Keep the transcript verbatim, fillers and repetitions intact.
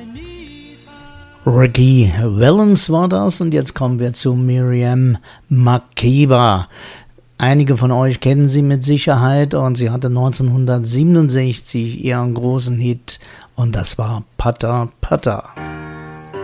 Ricky Valens war das und jetzt kommen wir zu Miriam Makeba. Einige von euch kennen sie mit Sicherheit und sie hatte neunzehnhundertsiebenundsechzig ihren großen Hit und das war Pata Pata.